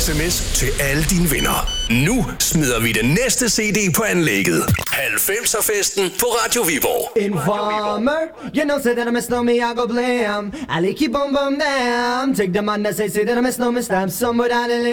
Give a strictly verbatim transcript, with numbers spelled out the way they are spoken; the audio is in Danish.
sms til alle dine venner. Nu smider vi den næste C D på anlægget. halvfemser-festen på Radio Viborg. Informer, you know, say that I miss no me, I go blame. I like keep on bum damn. Take the man that say, say that I miss no me, stab somebody.